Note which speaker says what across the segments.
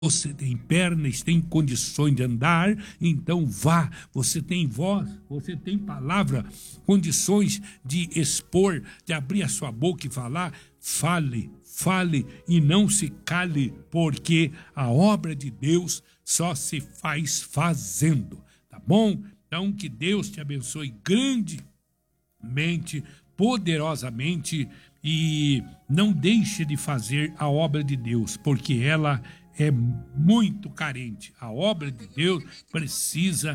Speaker 1: você tem pernas, tem condições de andar, então vá. Você tem voz, você tem palavra, condições de expor, de abrir a sua boca e falar. Fale e não se cale, porque a obra de Deus só se faz fazendo, tá bom? Então que Deus te abençoe grandemente, poderosamente, e não deixe de fazer a obra de Deus, porque ela é muito carente. A obra de Deus precisa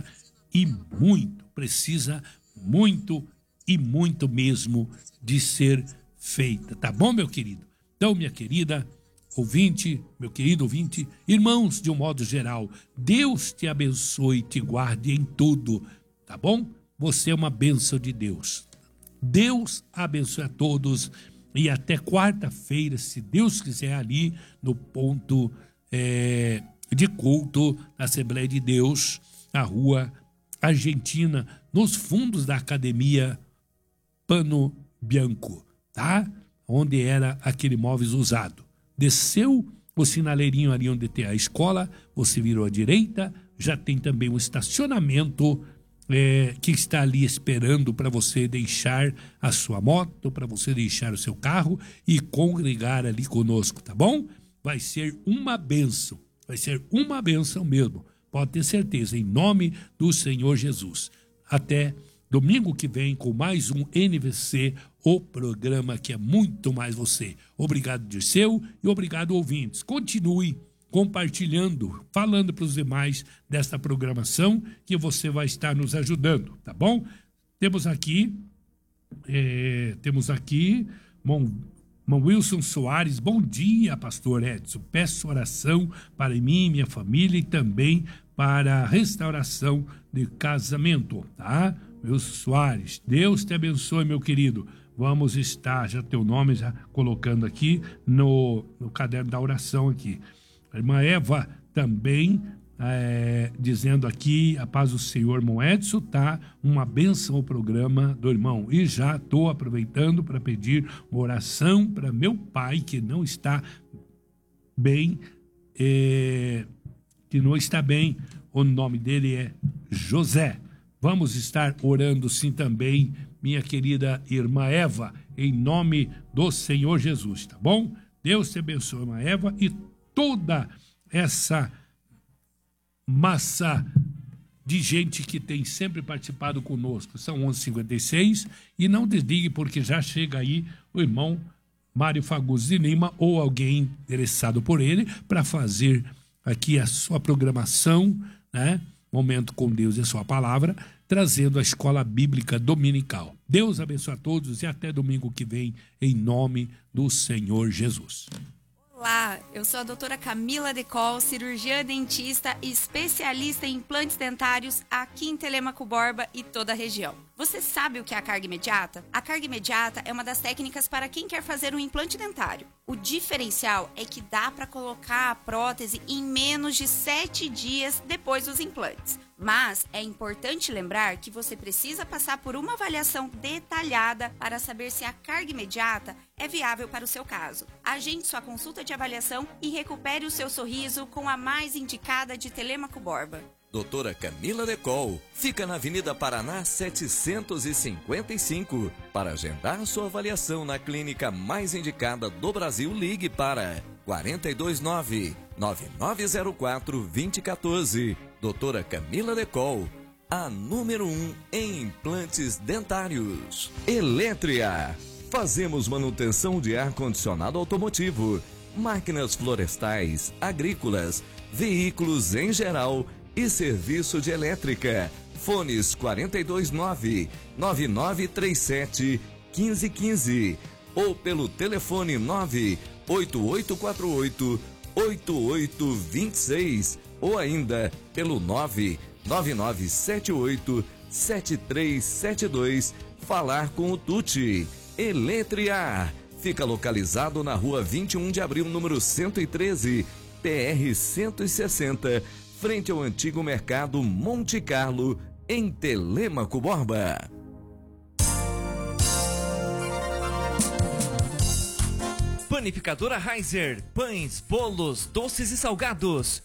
Speaker 1: muito e muito mesmo de ser feita. Tá bom, meu querido? Então, minha querida ouvinte, meu querido ouvinte, irmãos, de um modo geral, Deus te abençoe e te guarde em tudo, tá bom? Você é uma bênção de Deus. Deus abençoe a todos e até quarta-feira, se Deus quiser, ali no ponto de culto da Assembleia de Deus, na Rua Argentina, nos fundos da Academia Pano Bianco, tá? Onde era aquele móveis usado. Desceu o sinaleirinho ali onde tem a escola, você virou à direita, já tem também um estacionamento que está ali esperando para você deixar a sua moto, para você deixar o seu carro e congregar ali conosco, tá bom? Vai ser uma bênção mesmo, pode ter certeza, em nome do Senhor Jesus. Até domingo que vem com mais um NVC, o programa que é muito mais você. Obrigado, Dirceu, e obrigado, ouvintes. Continue compartilhando, falando para os demais desta programação que você vai estar nos ajudando, tá bom? Temos aqui Irmão Wilson Soares, bom dia, pastor Edson. Peço oração para mim e minha família e também para a restauração de casamento, tá? Wilson Soares, Deus te abençoe, meu querido. Vamos estar, já teu nome já colocando aqui no caderno da oração aqui. A irmã Eva também dizendo aqui, a paz do Senhor, irmão Edson, tá uma bênção o programa do irmão. E já estou aproveitando para pedir uma oração para meu pai que não está bem, o nome dele é José. Vamos estar orando sim também, minha querida irmã Eva, em nome do Senhor Jesus, tá bom? Deus te abençoe, irmã Eva, e toda essa massa de gente que tem sempre participado conosco. São 11h56 e não desligue porque já chega aí o irmão Mário Fagundes de Lima ou alguém interessado por ele para fazer aqui a sua programação, né? Momento com Deus e a sua palavra, trazendo a escola bíblica dominical. Deus abençoe a todos e até domingo que vem, em nome do Senhor Jesus.
Speaker 2: Olá, eu sou a doutora Camila Decol, cirurgiã dentista e especialista em implantes dentários aqui em Telêmaco Borba e toda a região. Você sabe o que é a carga imediata? A carga imediata é uma das técnicas para quem quer fazer um implante dentário. O diferencial é que dá para colocar a prótese em menos de 7 dias depois dos implantes. Mas é importante lembrar que você precisa passar por uma avaliação detalhada para saber se a carga imediata é viável para o seu caso. Agende sua consulta de avaliação e recupere o seu sorriso com a mais indicada de Telêmaco Borba.
Speaker 3: Doutora Camila Decol, fica na Avenida Paraná 755. Para agendar sua avaliação na clínica mais indicada do Brasil, ligue para 429-9904-2014. Doutora Camila Decol, a número 1 em implantes dentários. Eletria, fazemos manutenção de ar-condicionado automotivo, máquinas florestais, agrícolas, veículos em geral e serviço de elétrica. Fones 429-9937-1515 ou pelo telefone 98848-8826 ou ainda pelo 99978-7372. Falar com o Tuti. Eletria fica localizado na rua 21 de abril, número 113, PR 160, frente ao antigo mercado Monte Carlo, em Telêmaco Borba.
Speaker 4: Panificadora Heiser, pães, bolos, doces e salgados.